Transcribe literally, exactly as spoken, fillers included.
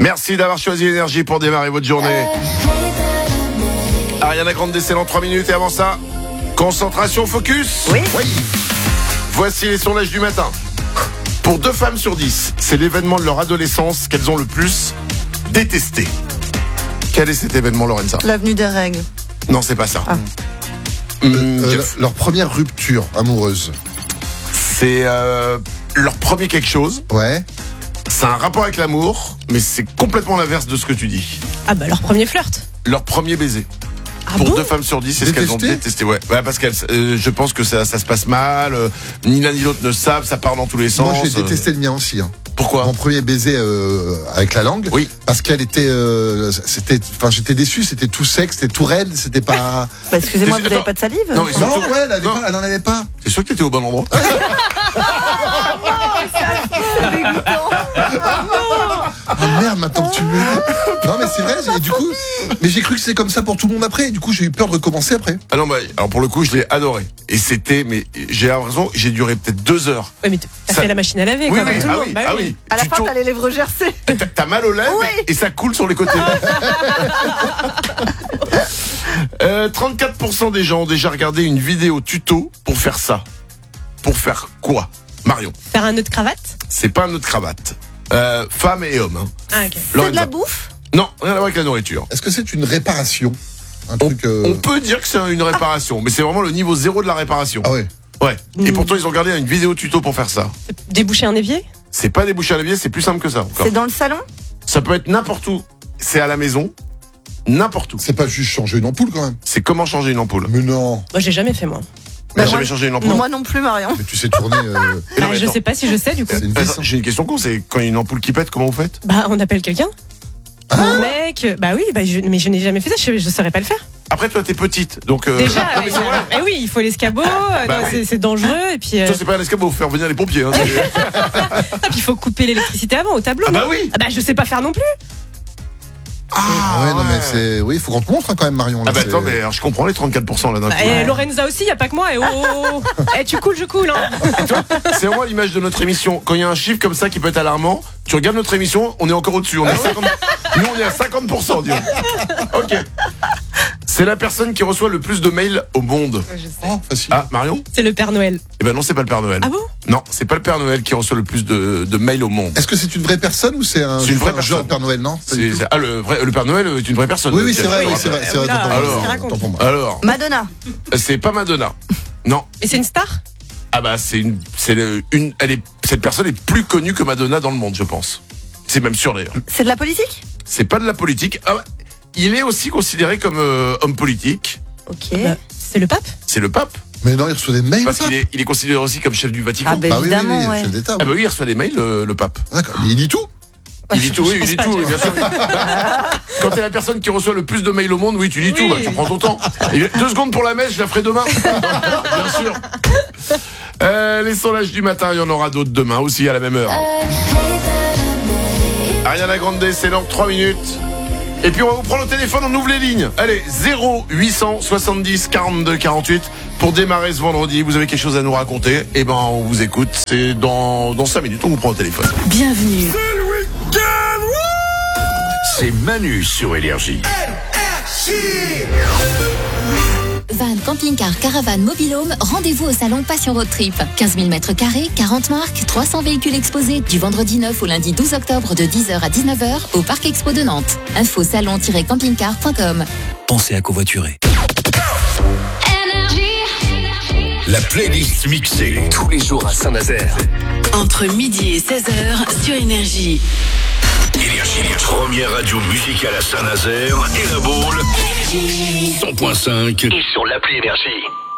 Merci d'avoir choisi Énergie pour démarrer votre journée. Ariana Grande décèle en trois minutes et avant ça, concentration, focus. Oui. oui. Voici les sondages du matin. Pour deux femmes sur dix, c'est l'événement de leur adolescence qu'elles ont le plus détesté. Quel est cet événement, Lorenza? L'avenue des règles. Non, c'est pas ça. Ah. Mmh, Euh, Jeff. leur première rupture amoureuse. C'est euh, leur premier quelque chose. Ouais. C'est un rapport avec l'amour, mais c'est complètement l'inverse de ce que tu dis. Ah bah leur premier flirt. Leur premier baiser. Ah Pour bon deux femmes sur dix, c'est ce qu'elles ont Détesté détesté. Ouais, ouais parce qu'elles, euh, je pense que ça, ça se passe mal. euh, ni l'un ni l'autre ne savent, ça part dans tous les sens. Moi, j'ai euh. détesté le mien aussi. Hein. Pourquoi? Mon premier baiser euh, avec la langue. Oui. Parce qu'elle était, euh, c'était, enfin, j'étais déçu. C'était tout sec, c'était tout raide, c'était pas. Bah, excusez-moi, Mais vous n'avez attends. pas de salive? Non, mais Non, surtout- ouais, elle, avait non. pas, elle en avait pas. T'es sûr que t'étais au bon endroit? Ah merde, maintenant que tu me le dis. Non, mais c'est vrai. j'ai- Du coup, mais j'ai cru que c'était comme ça pour tout le monde après. Du coup, j'ai eu peur de recommencer après. Ah non, bah, alors pour le coup, je l'ai adoré. Et c'était, mais j'ai l'impression, j'ai duré peut-être deux heures. Ouais, mais t'as Ça- fait la machine à laver, Oui, quoi, oui, comme tout le ah monde. oui, Bah ah oui. oui. À la Tu fin, tournes- t'as les lèvres gercées. T'as- T'as mal aux lèvres Oui. et ça coule sur les côtés. euh, trente-quatre pour cent des gens ont déjà regardé une vidéo tuto pour faire ça. Pour faire quoi, Marion? Faire un nœud de cravate. C'est pas un nœud de cravate. Euh, femmes et hommes. Hein. Ah ok. C'est de Lorenza. la bouffe? Non, rien à voir avec la nourriture. Est-ce que c'est une réparation? Un On, truc. euh, on peut dire que c'est une réparation, mais c'est vraiment le niveau zéro de la réparation. Ah ouais. Ouais. Et Mm. pourtant, ils ont regardé une vidéo tuto pour faire ça. Déboucher un évier. C'est pas déboucher à l'évier, c'est plus simple que ça. Encore. C'est dans le salon? Ça peut être n'importe où. C'est à la maison, n'importe où. C'est pas juste changer une ampoule quand même. C'est comment changer une ampoule. Mais non. Moi j'ai jamais fait moi. T'as Bah, jamais moi- changé une ampoule? Moi non plus, Marion. Mais tu sais tourner. Euh, Et non, Bah, mais je attends. sais pas si je sais du coup. c'est une Attends, vis. hein. j'ai une question con, c'est quand il y a une ampoule qui pète, comment vous faites? Bah on appelle quelqu'un. Un mec. Bah oui, bah je, mais je n'ai jamais fait ça. Je, je saurais pas le faire. Après, toi, t'es petite, donc. Euh... Déjà. non, mais c'est vrai. Eh oui, il faut l'escabeau. euh, Bah non, oui. c'est, c'est dangereux et puis. euh, Toi, c'est pas un escabeau, faut faire venir les pompiers. Hein, c'est- ah, puis il faut couper l'électricité avant au tableau. ah non bah oui. Ah bah je sais pas faire non plus. Ah ouais, non, mais c'est. Oui, il faut qu'on te montre hein, quand même, Marion. Ah là, bah c'est- attends, mais alors, je comprends les trente-quatre pour cent là d'un coup. Bah, et Lorenza aussi, y a pas que moi. Et oh, oh, oh. Eh, tu coules, je coule. Hein. C'est vraiment l'image de notre émission. Quand il y a un chiffre comme ça qui peut être alarmant, tu regardes notre émission, on est encore au-dessus. On est à cinquante... Nous, on est à cinquante pour cent, disons. Ok. C'est la personne qui reçoit le plus de mails au monde. Oh, facile. Ah, Marion? C'est le Père Noël. Eh ben non, c'est pas le Père Noël. Ah bon? Non, c'est pas le Père Noël qui reçoit le plus de, de mails au monde. Est-ce que c'est une vraie personne ou c'est un, C'est une vraie un jeu personne. de Père Noël, non? Pas du C'est, tout. c'est- ah, le, vrai, le Père Noël est une vraie personne. Oui, oui, Tiens, c'est vrai, je oui, te c'est vrai. rappelle. C'est vrai, Oula, autant pour alors, moi, raconte. autant pour moi. Alors, Madonna. c'est pas Madonna. Non. Et c'est une star? Ah bah c'est une, c'est le- une, elle est, cette personne est plus connue que Madonna dans le monde, je pense. C'est même sûr d'ailleurs. C'est de la politique? C'est pas de la politique. Ah ouais. Il est aussi considéré comme euh, homme politique. Ok. Bah, c'est le pape? C'est le pape. Mais non, il reçoit des mails. Parce ça qu'il est, il est considéré aussi comme chef du Vatican. Ah, bah, Ah oui, oui, évidemment, oui, ouais. chef d'État. Ah oui. bah oui, il reçoit des mails, le, le pape. D'accord. Mais il dit tout. Il dit tout, oui, il dit pense tout, pas, oui, bien sûr. Quand t'es la personne qui reçoit le plus de mails au monde, oui, tu dis Oui. tout, bah, tu prends ton temps. Et deux secondes pour la messe, je la ferai demain. Bien sûr. Euh, les sondages du matin, il y en aura d'autres demain aussi à la même heure. Ariana Grande, c'est dans trois minutes. Et puis on va vous prendre au téléphone, on ouvre les lignes. Allez, zéro huit cent soixante-dix quarante-deux quarante-huit pour démarrer ce vendredi. Vous avez quelque chose à nous raconter? Eh ben, on vous écoute. C'est dans, dans cinq minutes, on vous prend au téléphone. Bienvenue. C'est Manu sur Énergie. Van, camping-car, caravane, mobil-home, rendez-vous au salon Passion Road Trip. quinze mille mètres carrés, quarante marques, trois cents véhicules exposés du vendredi neuf au lundi douze octobre de dix heures à dix-neuf heures au Parc Expo de Nantes. Info salon tiret camping car point com. Pensez à covoiturer. La playlist mixée. Tous les jours à Saint-Nazaire. Entre midi et seize heures sur Énergie. Énergie, première radio musicale à Saint-Nazaire et la Baule. cent point cinq. Et sur l'appli Énergie.